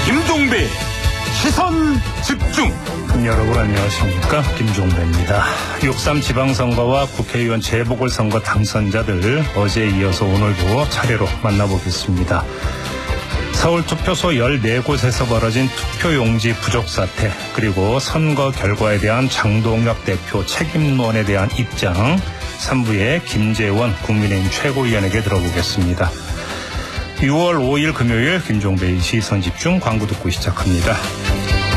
김종배 시선 집중. 여러분 안녕하십니까, 김종배입니다. 6.3 지방선거와 국회의원 재보궐선거 당선자들 어제에 이어서 오늘도 차례로 만나보겠습니다. 서울 투표소 14곳에서 벌어진 투표용지 부족 사태, 그리고 선거 결과에 대한 장동혁 대표 책임론에 대한 입장, 3부에 김재원 국민의힘 최고위원에게 들어보겠습니다. 6월 5일 금요일 김종배의 시선집중, 광고 듣고 시작합니다.